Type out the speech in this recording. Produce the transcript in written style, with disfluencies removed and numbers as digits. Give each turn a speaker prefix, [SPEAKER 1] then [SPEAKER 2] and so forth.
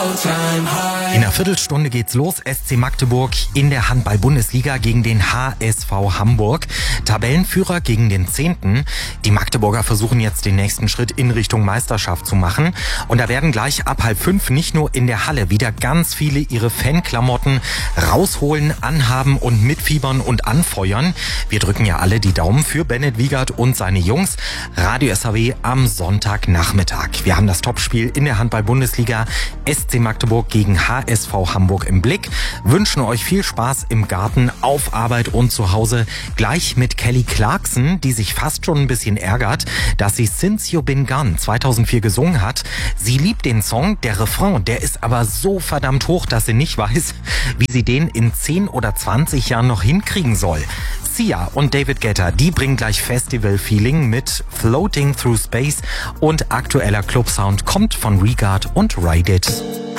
[SPEAKER 1] In einer Viertelstunde geht's los. SC Magdeburg in der Handball-Bundesliga gegen den HSV Hamburg. Tabellenführer gegen den 10. Die Magdeburger versuchen jetzt den nächsten Schritt in Richtung Meisterschaft zu machen. Und da werden gleich ab 4:30 nicht nur in der Halle wieder ganz viele ihre Fanklamotten rausholen, anhaben und mitfiebern und anfeuern. Wir drücken ja alle die Daumen für Bennett Wiegert und seine Jungs. Radio SAW am Sonntagnachmittag. Wir haben das Topspiel in der Handball-Bundesliga. SC Magdeburg gegen HSV Hamburg im Blick. Wünschen euch viel Spaß im Garten, auf Arbeit und zu Hause. Gleich mit Kelly Clarkson, die sich fast schon ein bisschen ärgert, dass sie Since You Been Gone 2004 gesungen hat. Sie liebt den Song, der Refrain, der ist aber so verdammt hoch, dass sie nicht weiß, wie sie den in 10 oder 20 Jahren noch hinkriegen soll. Sia und David Guetta, die bringen gleich Festival-Feeling mit Floating Through Space und aktueller Clubsound kommt von Regard und Ride It.